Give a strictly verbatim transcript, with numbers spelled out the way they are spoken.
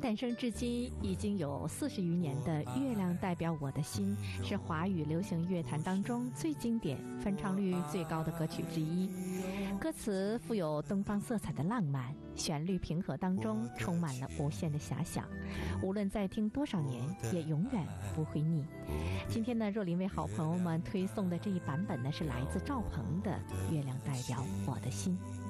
诞生至今已经有四十余年的《月亮代表我的心》是华语流行乐坛当中最经典、翻唱率最高的歌曲之一。歌词富有东方色彩的浪漫，旋律平和当中充满了无限的遐想，无论再听多少年也永远不会腻。今天呢，若琳为好朋友们推送的这一版本呢，是来自赵鹏的《月亮代表我的心》。